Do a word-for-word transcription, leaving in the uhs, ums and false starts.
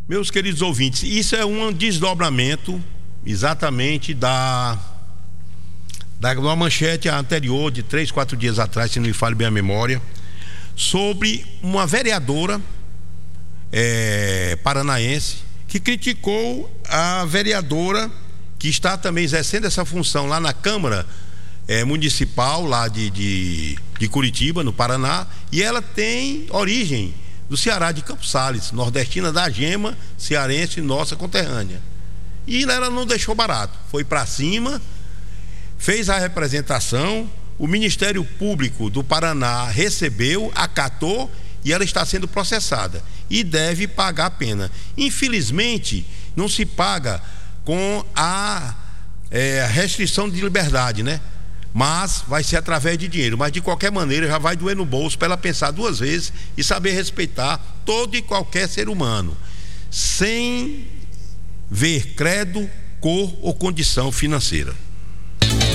Meus queridos ouvintes, isso é um desdobramento exatamente da, da uma manchete anterior de três, quatro dias atrás, se não me falha bem a memória, sobre uma vereadora é, paranaense que criticou a vereadora que está também exercendo essa função lá na Câmara é, Municipal lá de, de, de Curitiba, no Paraná, e ela tem origem do Ceará, de Campos Sales, nordestina da gema, cearense, nossa conterrânea. E ela não deixou barato, foi para cima, fez a representação, o Ministério Público do Paraná recebeu, acatou e ela está sendo processada e deve pagar a pena. Infelizmente, não se paga com a é, restrição de liberdade, né? Mas vai ser através de dinheiro, mas de qualquer maneira já vai doer no bolso para ela pensar duas vezes e saber respeitar todo e qualquer ser humano, sem ver credo, cor ou condição financeira.